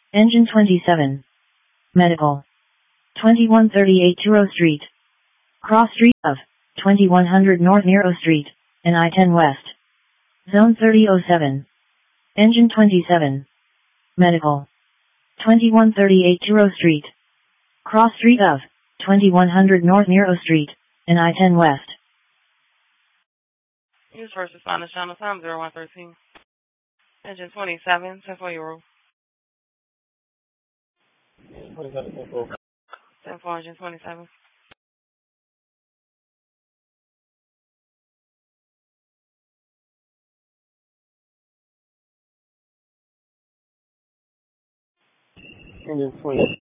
Engine 27. Medical. 2138 Turo Street. Cross Street of 2100 North Nero Street, and I-10 West. Zone 3007. Engine 27. Medical. 2138 Turo Street. Cross Street of 2100 North Nero Street, and I-10 West. Use first responder channel time 0113. Engine 27, 10-4 Euro. 10-4 engine 27. Engine 20.